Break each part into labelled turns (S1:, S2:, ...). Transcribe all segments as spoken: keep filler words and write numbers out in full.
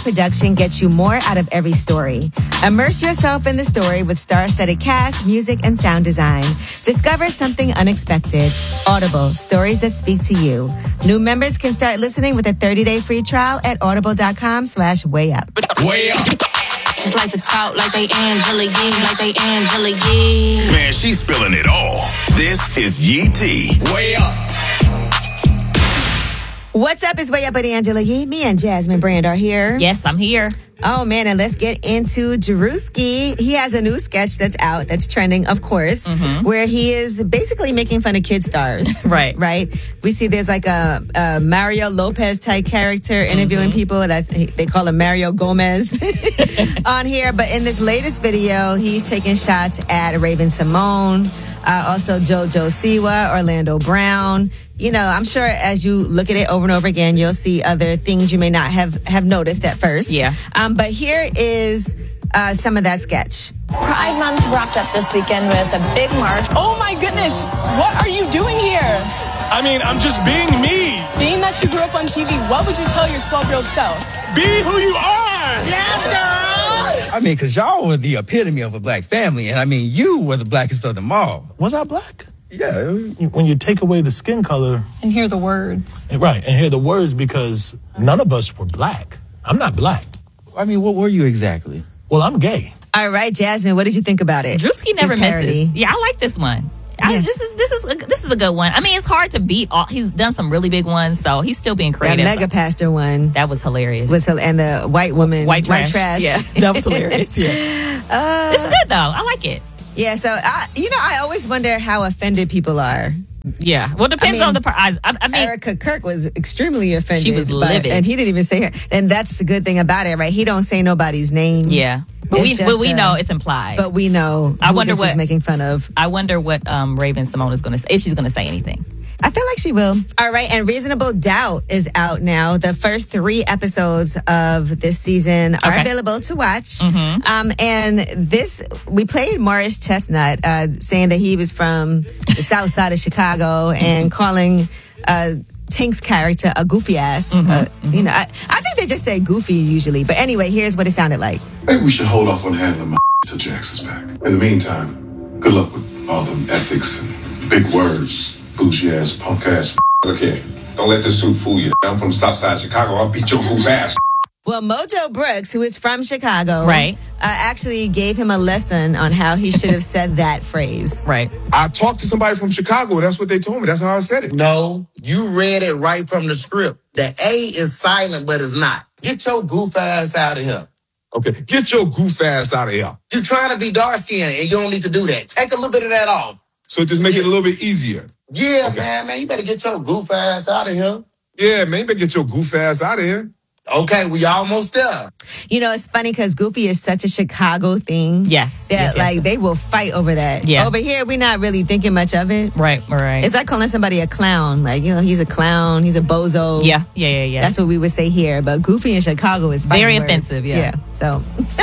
S1: production gets you more out of every story. Immerse yourself in the story with star-studded cast, music, and sound design. Discover something unexpected. Audible, stories that speak to you. New members can start listening with a thirty-day free trial at audible.com slash way up.
S2: Way up.
S3: Just like to talk like they Angela Yee, like they Angela Yee.
S2: Man, she's spilling it all. This is Yee T. Way up.
S1: What's up? It's Way Up with Angela Yee. Me and Jasmine Brand are here.
S4: Yes, I'm here.
S1: Oh, man, and let's get into Drewski. He has a new sketch that's out, that's trending, of course, mm-hmm. where he is basically making fun of kid stars.
S4: Right.
S1: Right? We see there's like a, a Mario Lopez type character interviewing mm-hmm. people. That's they call him Mario Gomez on here. But in this latest video, he's taking shots at Raven Simone, uh, also JoJo Siwa, Orlando Brown. You know, I'm sure as you look at it over and over again, you'll see other things you may not have, have noticed at first.
S4: Yeah.
S1: Um, but here is uh, some of that sketch.
S5: Pride Month wrapped up this weekend with a big march.
S6: Oh my goodness, what are you doing here?
S7: I mean, I'm just being me.
S6: Being that you grew up on T V, what would you tell your twelve-year-old self?
S7: Be who you are.
S8: Yes, girl. I mean, because y'all were the epitome of a black family, and I mean, you were the blackest of them all.
S9: Was I black?
S8: Yeah.
S9: When you take away the skin color.
S6: And hear the words.
S9: Right, and hear the words because none of us were black. I'm not black.
S8: I mean, what were you exactly?
S9: Well, I'm gay.
S1: All right, Jasmine, what did you think about it?
S4: Drewski never misses. Yeah, I like this one. I, yeah. This is this is a, this is a good one. I mean, it's hard to beat. All, he's done some really big ones, so he's still being creative.
S1: That Mega Pastor one.
S4: That was hilarious.
S1: Was, and the white woman.
S4: White trash.
S1: White trash.
S4: Yeah, that was hilarious. Yeah. Uh, it's good, though. I like it.
S1: Yeah, so, I, you know, I always wonder how offended people are.
S4: Yeah, well, it depends I mean, on the part. I, I mean,
S1: Erica Kirk was extremely offended.
S4: She was livid.
S1: And he didn't even say her. And that's the good thing about it, right? He don't say nobody's name.
S4: Yeah. But we, but we a, know it's implied.
S1: But we know
S4: I
S1: who
S4: wonder
S1: this
S4: what,
S1: is making fun of.
S4: I wonder what um, Raven Simone is going to say, if she's going to say anything.
S1: I feel like she will. All right, and Reasonable Doubt is out now. The first three episodes of this season are okay. available to watch. Mm-hmm. Um, and this, we played Morris Chestnut uh, saying that he was from the south side of Chicago and calling uh, Tank's character a goofy ass. Mm-hmm. Uh, mm-hmm. You know, I, I think they just say goofy usually. But anyway, here's what it sounded like.
S10: Maybe we should hold off on handling my until Jackson's back. In the meantime, good luck with all them ethics and big words. Bougie ass, punk ass.
S11: Look here, don't let this suit fool you. I'm from the south side of Chicago. I'll beat your goof ass.
S1: Well, Mojo Brooks, who is from Chicago,
S4: right,
S1: uh, actually gave him a lesson on how he should have said that phrase.
S4: Right.
S7: I talked to somebody from Chicago. That's what they told me. That's how I said it.
S12: No, you read it right from the script. The A is silent, but it's not. Get your goof ass out of here.
S7: Okay, get your goof ass out of here.
S12: You're trying to be dark-skinned, and you don't need to do that. Take a little bit of that off.
S7: So just make it a little bit easier.
S12: Yeah, okay. man, man, you better get your goof ass out of here.
S7: Yeah, man, you better get your goof ass out of here.
S12: Okay, we almost there.
S1: You know, it's funny because Goofy is such a Chicago thing.
S4: Yes.
S1: That,
S4: yes,
S1: like,
S4: yes.
S1: they will fight over that.
S4: Yeah.
S1: Over here, we're not really thinking much of it.
S4: Right, right.
S1: It's like calling somebody a clown. Like, you know, he's a clown, he's a bozo.
S4: Yeah, yeah, yeah, yeah.
S1: That's what we would say here. But Goofy in Chicago is
S4: very
S1: words.
S4: offensive, yeah.
S1: Yeah, so.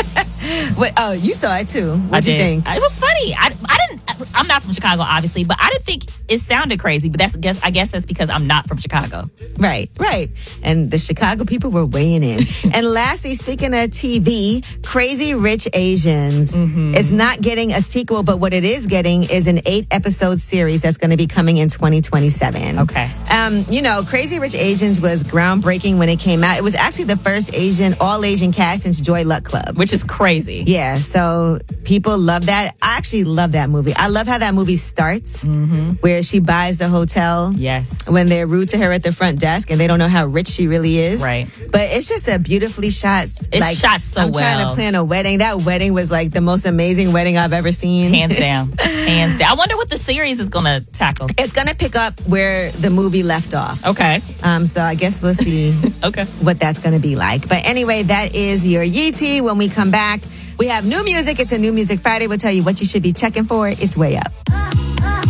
S1: What, oh, you saw it too. What'd you think?
S4: It was funny. I, I didn't. I'm not from Chicago, obviously, but I didn't think it sounded crazy. But that's guess I guess that's because I'm not from Chicago.
S1: Right, right. And the Chicago people were weighing in. And lastly, speaking of T V, Crazy Rich Asians mm-hmm. is not getting a sequel, but what it is getting is an eight episode series that's going to be coming in twenty twenty-seven.
S4: Okay.
S1: Um, you know, Crazy Rich Asians was groundbreaking when it came out. It was actually the first Asian, all Asian cast since Joy Luck Club,
S4: which is crazy.
S1: Yeah, so people love that. I actually love that movie. I love how that movie starts, mm-hmm. where she buys the hotel.
S4: Yes.
S1: When they're rude to her at the front desk and they don't know how rich she really is.
S4: Right.
S1: But it's just a beautifully shot.
S4: It's
S1: like,
S4: shot so
S1: I'm
S4: well.
S1: I'm trying to plan a wedding. That wedding was like the most amazing wedding I've ever seen.
S4: Hands down. Hands down. I wonder what the series is going to tackle.
S1: It's going to pick up where the movie left off.
S4: Okay.
S1: Um. So I guess we'll see
S4: okay.
S1: what that's going to be like. But anyway, that is your Yee T. When we come back, we have new music. It's a New Music Friday. We'll tell you what you should be checking for. It's Way Up.